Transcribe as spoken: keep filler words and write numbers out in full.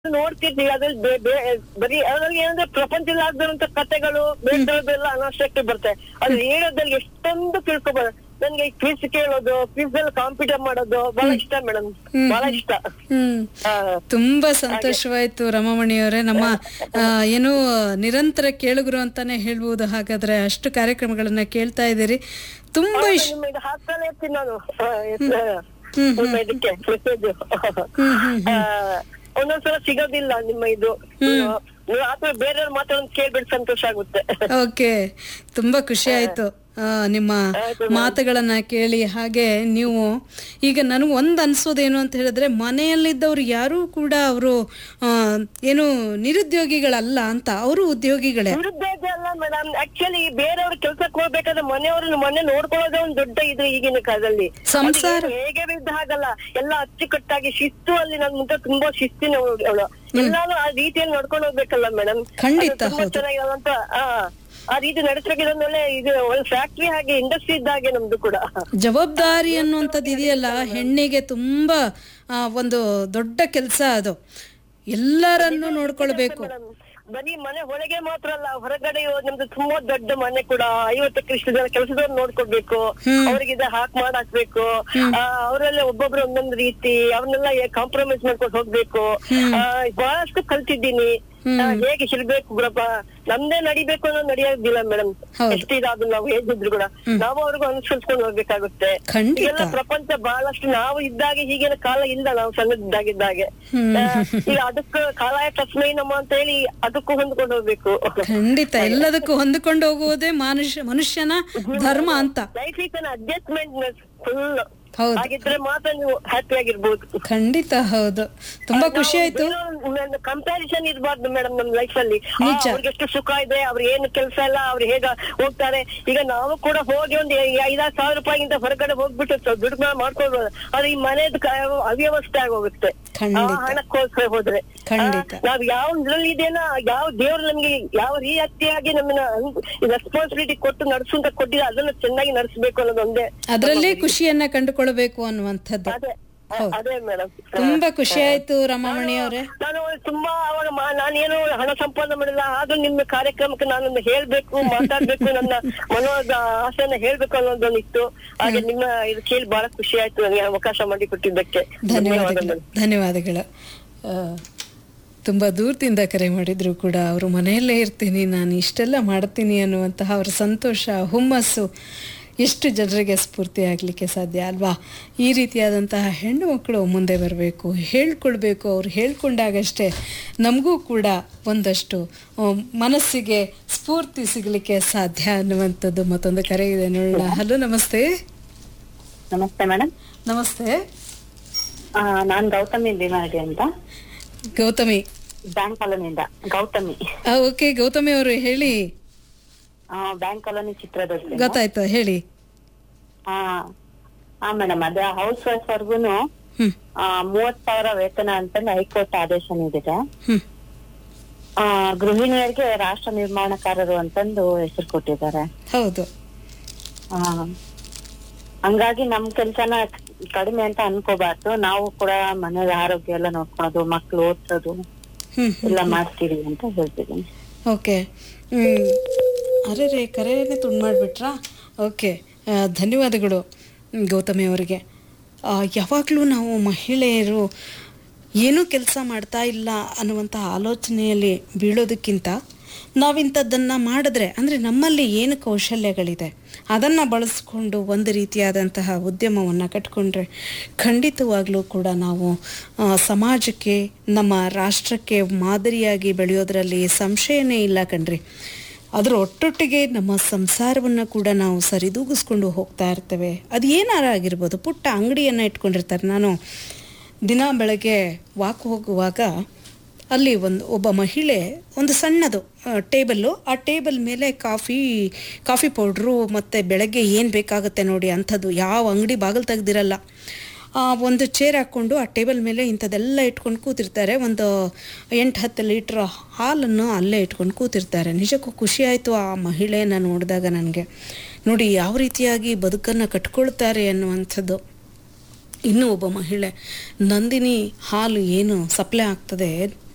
ನೋಡ್ತಿರ್ತೀವಿ ಅದ್ರಲ್ಲಿ ಬೇ- ಬೇ- ಬರೀ ಅದ್ರಲ್ಲಿ ಏನಂದ್ರೆ ಪ್ರಪಂಚದಲ್ಲಿ ಆಗ್ದಿರುವಂತ ಕಥೆಗಳು ಬೇರೆಲ್ಲ ಅನಾವಶ್ಯಕತೆ ಬರುತ್ತೆ ಅದು ಹೇಳೋದ್ರಲ್ಲಿ ಎಷ್ಟೊಂದು ತಿಳ್ಕೊಬೋದು. ನನ್ಗೆ ಕ್ವಿಜ್ ಕೇಳೋದು, ಕ್ವಿಜ್ ಅಲ್ಲಿ ಕಾಂಪಿಟೇಟ್ ಮಾಡೋದು ಬಹಳ ಇಷ್ಟ ಮೇಡಮ್, ಬಹಳ ಇಷ್ಟ. ಹ್ಮ್ ಹಾ. ತುಂಬಾ ಸಂತೋಷವಾಯ್ತು ರಮಾಮಣಿಯವರೇ. ನಮ್ಮ ಆ, ಏನು ನಿರಂತರ ಕೇಳುಗರು ಅಂತಾನೆ ಹೇಳ್ಬೋದು. ಹಾಗಾದ್ರೆ ಅಷ್ಟು ಕಾರ್ಯಕ್ರಮಗಳನ್ನ ಕೇಳ್ತಾ ಇದ್ದೀರಿ. ತುಂಬಾ ಇಷ್ಟ. ನಿಮ್ಮ ಇದು ಹಾಕ್ತಾನೆ ಇರ್ತೀನಿ ನಾನು ಆ, ಎಸ್- ನಿಮ್ಮ ಇದಕ್ಕೆ ಮೆಸೇಜ್ ಒಂದೊಂದ್ಸಲ ಸಿಗೋದಿಲ್ಲ ನಿಮ್ಮ ಇದು. ನೀವು ಆತರ ಬೇರೆಯವ್ರು ಮಾತಾಡೋದು ಕೇಳ್ಬಿಟ್ಟು ಸಂತೋಷ ಆಗುತ್ತೆ. ಓಕೆ, ತುಂಬಾ ಖುಷಿ ಆಯ್ತು ಆ, ನಿಮ್ಮ ಮಾತುಗಳನ್ನ ಕೇಳಿ. ಹಾಗೆ ನೀವು ಈಗ ನನಗೆ ಒಂದು ಅನ್ಸೋದೇನು ಅಂತ ಹೇಳಿದ್ರೆ, ಮನೆಯಲ್ಲಿದ್ದವ್ರು ಯಾರೂ ಕೂಡ ಅವರು ಏನು ನಿರುದ್ಯೋಗಿಗಳಲ್ಲ ಅಂತ, ಅವರು ಉದ್ಯೋಗಿಗಳೇ. ನಿರುದ್ಯೋಗ ಅಲ್ಲ ಮೇಡಮ್, ಆಕ್ಚುಲಿ ಬೇರೆಯವ್ರ ಕೆಲ್ಸಕ್ಕೆ ಹೋಗ್ಬೇಕಾದ್ರೆ ಮನೆಯವ್ರನ್ನ ಮನೆ ನೋಡ್ಕೊಳ್ಳೋದೇ ಒಂದು ದೊಡ್ಡ ಇದು ಈಗಿನ ಕಾಲದಲ್ಲಿ. ಸಂಸಾರ ಅದು ಹೇಗೆ ಬಿದ್ದ ಹಾಗಲ್ಲ, ಎಲ್ಲ ಅಚ್ಚುಕಟ್ಟಾಗಿ ಶಿಸ್ತು. ಅಲ್ಲಿ ನನ್ ಮುಂದೆ ತುಂಬಾ ಶಿಸ್ತಿನ ಅವಳು, ಎಲ್ಲಾನು ಆ ರೀತಿಯಲ್ಲಿ ನಡ್ಕೊಂಡು ಹೋಗ್ಬೇಕಲ್ಲ ಮೇಡಮ್. ಖಂಡಿತ ತುಂಬಾ ಹೌದು. ಚೆನ್ನಾಗಿರೋದಂತ ಆ ಆ ರೀತಿ ನಡೆಸಬೇಕಿದ್ರೆ ಇದು ಒಂದು ಫ್ಯಾಕ್ಟ್ರಿ ಹಾಗೆ, ಇಂಡಸ್ಟ್ರಿ ಇದ್ದಾಗೆ ನಮ್ದು ಕೂಡ. ಜವಾಬ್ದಾರಿ ಅನ್ನುವಂಥದ್ದು ಇದೆಯಲ್ಲ, ಹೆಣ್ಣಿಗೆ ತುಂಬಾ ಆ, ಒಂದು ದೊಡ್ಡ ಕೆಲಸ ಅದು. ಎಲ್ಲರನ್ನು ನೋಡ್ಕೊಳ್ಬೇಕು. ಬರೀ ಮನೆ ಒಳಗೆ ಮಾತ್ರ ಅಲ್ಲ, ಹೊರಗಡೆ ಇರೋದು ನಮ್ದು ತುಂಬಾ ದೊಡ್ಡ ಮನೆ ಕೂಡ. ಐವತ್ತಕ್ಕೆ ಇಷ್ಟು ಜನ ಕೆಲಸದವ್ರು ನೋಡ್ಕೊಡ್ಬೇಕು, ಅವ್ರಿಗೆ ಹಾಕ್ ಮಾಡಾಕ್ಬೇಕು. ಅವರೆಲ್ಲ ಒಬ್ಬೊಬ್ರು ಒಂದೊಂದು ರೀತಿ, ಅವ್ರನ್ನೆಲ್ಲ ಕಾಂಪ್ರಮೈಸ್ ಮಾಡ್ಕೊಂಡು ಹೋಗ್ಬೇಕು. ಆ, ಬಹಳಷ್ಟು ಕಲ್ತಿದ್ದೀನಿ ಹೇಗೆ ಇರ್ಬೇಕು ಗುರಪ್ಪ. ನಮ್ದೇ ನಡಿಬೇಕು ಅನ್ನೋ ನಡೆಯೋದಿಲ್ಲ ಮೇಡಮ್. ಎಷ್ಟಿದಾದ್ರು ನಾವು ಹೇಗಿದ್ರು ಕೂಡ ನಾವು ಅವ್ರಿಗೂ ಅನುಸರಿಸ್ಕೊಂಡು ಹೋಗ್ಬೇಕಾಗುತ್ತೆ. ಈಗೆಲ್ಲ ಪ್ರಪಂಚ ಬಹಳಷ್ಟು ನಾವು ಇದ್ದಾಗ ಹೀಗಿನ ಕಾಲ ಇಲ್ಲ, ನಾವು ಸಣ್ಣದಿದ್ದಾಗಿದ್ದಾಗೆ. ಈಗ ಅದಕ್ಕೂ ಕಾಲಾಯ ತಸ್ಮೈ ನಮ್ಮ ಅಂತ ಹೇಳಿ ಅದಕ್ಕೂ ಹೊಂದ್ಕೊಂಡು ಹೋಗ್ಬೇಕು. ಖಂಡಿತ ಎಲ್ಲದಕ್ಕೂ ಹೊಂದಿಕೊಂಡು ಹೋಗುವುದೇ ಮನುಷ್ಯ ಮನುಷ್ಯನ ಧರ್ಮ ಅಂತ. Life is an adjustment full. ಹೌದು, ಹಾಗಿದ್ರೆ ಮಾತ್ರ ನೀವು ಹ್ಯಾಪಿ ಆಗಿರ್ಬೋದು. ಖಂಡಿತ ಹೌದು. ತುಂಬಾ ಖುಷಿ ಆಯ್ತು. ಕಂಪ್ಯಾರಿಸನ್ ಇರಬಾರ್ದು ಮೇಡಮ್ ನಮ್ ಲೈಫ್ ಅಲ್ಲಿ. ನಿಜ. ಅವ್ರಿಗೆ ಎಷ್ಟು ಸುಖ ಇದೆ, ಅವ್ರ ಏನು ಕೆಲಸ ಇಲ್ಲ, ಅವ್ರು ಹೇಗ ಹೋಗ್ತಾರೆ. ಈಗ ನಾವು ಕೂಡ ಹೋಗಿ ಒಂದು ಐದಾರು ಸಾವಿರ ರೂಪಾಯಿಗಿಂತ ಹೊರಗಡೆ ಹೋಗ್ಬಿಟ್ಟು ದುಡ್ಡು ಮಾಡ್ಕೊಳ್ಬೋದು. ಆದ್ರೆ ಈ ಮನೆದ್ ಅವ್ಯವಸ್ಥೆ ಆಗೋಗುತ್ತೆ ಹಣಕ್ಕೋಸ್ಕರ ಹೋದ್ರೆ. ನಾವ್ ಯಾವ ಇದ್ರಲ್ಲಿ ಇದೆಯಲ್ಲ, ಯಾವ ದೇವ್ರು ನಮ್ಗೆ ಯಾವ ರೀತಿಯಾಗಿ ನಮ್ಮನ್ನ ರೆಸ್ಪಾನ್ಸಿಬಿಲಿಟಿ ಕೊಟ್ಟು ನಡ್ಸುಂತ ಕೊಟ್ಟಿದ್ರೆ ಅದನ್ನ ಚೆನ್ನಾಗಿ ನಡೆಸಬೇಕು ಅನ್ನೋದು ಒಂದೇ. ಅದರಲ್ಲೇ ಖುಷಿಯನ್ನ ಕಂಡುಕೊಳ್ಬೇಕು ಅನ್ನುವಂಥದ್ದು. ಅದೇ ಮೇಡಮ್, ತುಂಬಾ ಖುಷಿ ಆಯ್ತು ರಮಾಮಣಿ ಅವರೇ. ನಾನು ತುಂಬಾ ಅವಾಗ ನಾನೇನು ಹಣ ಸಂಪಾದನೆ ಮಾಡಿಲ್ಲ, ಆದ್ರೂ ನಿಮ್ಮ ಕಾರ್ಯಕ್ರಮಕ್ಕೆ ನಾನು ಹೇಳ್ಬೇಕು, ಮಾತಾಡ್ಬೇಕು, ನನ್ನ ಮನೋದ ಆಸೆಯನ್ನ ಹೇಳ್ಬೇಕು ಅನ್ನೋದೊಂದು ಇತ್ತು. ಹಾಗೆ ನಿಮ್ಮ ಇದು ಕೇಳಿ ಬಹಳ ಖುಷಿ ಆಯ್ತು ನನಗೆ ಅವಕಾಶ ಮಾಡಿ ಕೊಟ್ಟಿದ್ದಕ್ಕೆ. ಧನ್ಯವಾದಗಳು. ಧನ್ಯವಾದಗಳು. ತುಂಬ ದೂರದಿಂದ ಕರೆ ಮಾಡಿದ್ರು ಕೂಡ ಅವರು ಮನೆಯಲ್ಲೇ ಇರ್ತೀನಿ, ನಾನು ಇಷ್ಟೆಲ್ಲ ಮಾಡ್ತೀನಿ ಅನ್ನುವಂತಹ ಅವರ ಸಂತೋಷ, ಹುಮ್ಮಸ್ಸು ಎಷ್ಟು ಜನರಿಗೆ ಸ್ಫೂರ್ತಿ ಆಗಲಿಕ್ಕೆ ಸಾಧ್ಯ ಅಲ್ವಾ? ಈ ರೀತಿಯಾದಂತಹ ಹೆಣ್ಣು ಮಕ್ಕಳು ಮುಂದೆ ಬರಬೇಕು, ಹೇಳ್ಕೊಳ್ಬೇಕು. ಅವ್ರು ಹೇಳ್ಕೊಂಡಾಗಷ್ಟೇ ನಮಗೂ ಕೂಡ ಒಂದಷ್ಟು ಮನಸ್ಸಿಗೆ ಸ್ಫೂರ್ತಿ ಸಿಗಲಿಕ್ಕೆ ಸಾಧ್ಯ ಅನ್ನುವಂಥದ್ದು. ಮತ್ತೊಂದು ಕರೆ ಇದೆ ನೋಡೋಣ. ಹಲೋ, ನಮಸ್ತೆ. ನಮಸ್ತೆ ಮೇಡಮ್. ನಮಸ್ತೆ. ನಾನ್ ಗೌತಮಿ ದೇವಾಡಿ ಅಂತ, ಗೌತಮಿ ಬ್ಯಾಂಕ್ ಕಾಲೋನಿಯಿಂದ. ಗೌತಮಿ. ಓಕೆ ಗೌತಮಿ ಅವರು ಹೇಳಿ. Bank colony Chitradurga. ಗೊತ್ತಾಯ್ತು, ಹೇಳಿ. ಹಾ ಹಾ ಮೇಡಮ್, ಅದೇ ಹೌಸ್ ವೈಫ್ ವರ್ಗುನು ಮೂವತ್ ಸಾವಿರ ವೇತನ ಅಂತಂದು ಹೈಕೋರ್ಟ್ ಆದೇಶ ನೀಡಿದೆ. ಆ ಗೃಹಿಣಿಯರಿಗೆ ರಾಷ್ಟ್ರ ನಿರ್ಮಾಣಕಾರರು ಅಂತಂದು ಹೆಸರು ಕೊಟ್ಟಿದ್ದಾರೆ. ಹೌದು. ಆ ಹಂಗಾಗಿ ನಮ್ ಕೆಲ್ಸನ ಕಡಿಮೆ ಅಂತ ಅನ್ಕೋಬಾರ್ದು. ನಾವು ಕೂಡ ಮನೆಯ ಆರೋಗ್ಯ ಎಲ್ಲ ನೋಡ್ಕೊಳೋದು, ಮಕ್ಳು ಓದ್ಸೋದು ಎಲ್ಲ ಮಾಡ್ತೀವಿ ಅಂತ ಹೇಳ್ತಿದ್ದೀನಿ. ಓಕೆ. ಹ್ಮ್ ಅರೆ ರೇ ಕರೆನೇ ತುಂಡು ಮಾಡಿಬಿಟ್ರಾ? ಓಕೆ, ಧನ್ಯವಾದಗಳು ಗೌತಮಿ ಅವರಿಗೆ. ಯಾವಾಗಲೂ ನಾವು ಮಹಿಳೆಯರು ಏನೂ ಕೆಲಸ ಮಾಡ್ತಾ ಇಲ್ಲ ಅನ್ನುವಂಥ ಆಲೋಚನೆಯಲ್ಲಿ ಬೀಳೋದಕ್ಕಿಂತ ನಾವಿಂಥದ್ದನ್ನು ಮಾಡಿದ್ರೆ, ಅಂದರೆ ನಮ್ಮಲ್ಲಿ ಏನು ಕೌಶಲ್ಯಗಳಿದೆ ಅದನ್ನು ಬಳಸ್ಕೊಂಡು ಒಂದು ರೀತಿಯಾದಂತಹ ಉದ್ಯಮವನ್ನು ಕಟ್ಕೊಂಡ್ರೆ ಖಂಡಿತವಾಗ್ಲೂ ಕೂಡ ನಾವು ಸಮಾಜಕ್ಕೆ, ನಮ್ಮ ರಾಷ್ಟ್ರಕ್ಕೆ ಮಾದರಿಯಾಗಿ ಬೆಳೆಯೋದ್ರಲ್ಲಿ ಸಂಶಯನೇ ಇಲ್ಲ ಕಣ್ರಿ. ಅದರ ಒಟ್ಟೊಟ್ಟಿಗೆ ನಮ್ಮ ಸಂಸಾರವನ್ನು ಕೂಡ ನಾವು ಸರಿದೂಗಿಸ್ಕೊಂಡು ಹೋಗ್ತಾ ಇರ್ತೇವೆ. ಅದು ಏನಾರ ಆಗಿರ್ಬೋದು, ಪುಟ್ಟ ಅಂಗಡಿಯನ್ನು ಇಟ್ಕೊಂಡಿರ್ತಾರೆ. ನಾನು ದಿನ ಬೆಳಗ್ಗೆ ವಾಕ್ ಹೋಗುವಾಗ ಅಲ್ಲಿ ಒಂದು ಒಬ್ಬ ಮಹಿಳೆ ಒಂದು ಸಣ್ಣದು ಟೇಬಲ್ಲು, ಆ ಟೇಬಲ್ ಮೇಲೆ ಕಾಫಿ ಕಾಫಿ ಪೌಡ್ರು ಮತ್ತು ಬೆಳಗ್ಗೆ ಏನು ಬೇಕಾಗುತ್ತೆ ನೋಡಿ ಅಂಥದ್ದು, ಯಾವ ಅಂಗಡಿ ಬಾಗಿಲು ತೆಗ್ದಿರಲ್ಲ. ಒಂದು ಚೇರ್ ಹಾಕ್ಕೊಂಡು ಆ ಟೇಬಲ್ ಮೇಲೆ ಇಂಥದ್ದೆಲ್ಲ ಇಟ್ಕೊಂಡು ಕೂತಿರ್ತಾರೆ. ಒಂದು ಎಂಟು ಹತ್ತು ಲೀಟ್ರ್ ಹಾಲನ್ನು ಅಲ್ಲೇ ಇಟ್ಕೊಂಡು ಕೂತಿರ್ತಾರೆ. ನಿಜಕ್ಕೂ ಖುಷಿ ಆಯಿತು ಆ ಮಹಿಳೆಯನ್ನು ನೋಡಿದಾಗ ನನಗೆ. ನೋಡಿ ಯಾವ ರೀತಿಯಾಗಿ ಬದುಕನ್ನು ಕಟ್ಕೊಳ್ತಾರೆ ಅನ್ನುವಂಥದ್ದು. ಇನ್ನೂ ಒಬ್ಬ ಮಹಿಳೆ, ನಂದಿನಿ ಹಾಲು ಏನು ಸಪ್ಲೈ ಆಗ್ತದೆ